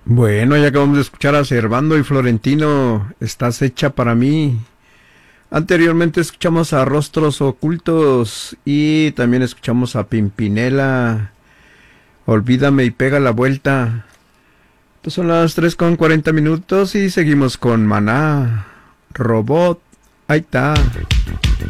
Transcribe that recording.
Bueno, ya acabamos de escuchar a Servando y Florentino, Estás hecha para mí. Anteriormente escuchamos a Rostros Ocultos y también escuchamos a Pimpinela, Olvídame y pega la vuelta. Pues son las 3:40 y seguimos con Maná, Robot, ahí está.